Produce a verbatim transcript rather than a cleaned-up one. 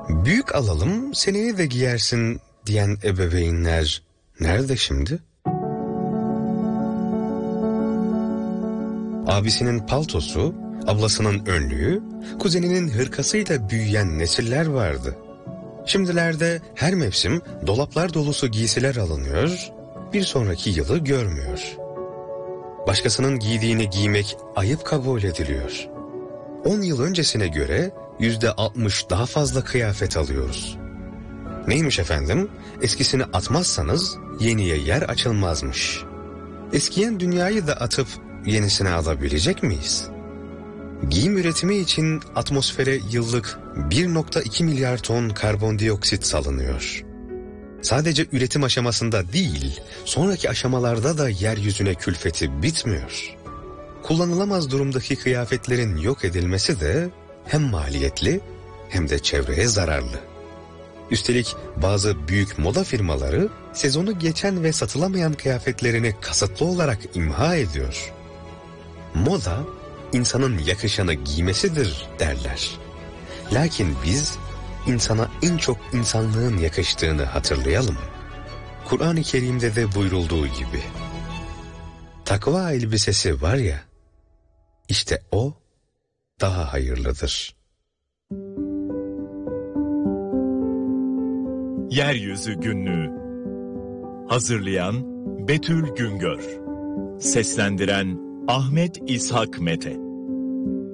Büyük alalım, seneye de giyersin diyen ebeveynler nerede şimdi? Abisinin paltosu, ablasının önlüğü, kuzeninin hırkasıyla büyüyen nesiller vardı. Şimdilerde her mevsim dolaplar dolusu giysiler alınıyor, bir sonraki yılı görmüyor. Başkasının giydiğini giymek ayıp kabul ediliyor. On yıl öncesine göre yüzde altmış daha fazla kıyafet alıyoruz. Neymiş efendim? Eskisini atmazsanız yeniye yer açılmazmış. Eskiyen dünyayı da atıp yenisini alabilecek miyiz? Giyim üretimi için atmosfere yıllık bir nokta iki milyar ton karbondioksit salınıyor. Sadece üretim aşamasında değil, sonraki aşamalarda da yeryüzüne külfeti bitmiyor. Kullanılamaz durumdaki kıyafetlerin yok edilmesi de hem maliyetli hem de çevreye zararlı. Üstelik bazı büyük moda firmaları sezonu geçen ve satılamayan kıyafetlerini kasıtlı olarak imha ediyor. Moda, insanın yakışanı giymesidir derler. Lakin biz insana en çok insanlığın yakıştığını hatırlayalım. Kur'an-ı Kerim'de de buyrulduğu gibi. Takva elbisesi var ya, işte o daha hayırlıdır. Yeryüzü Günlüğü. Hazırlayan Betül Güngör. Seslendiren Ahmet İshak Mete.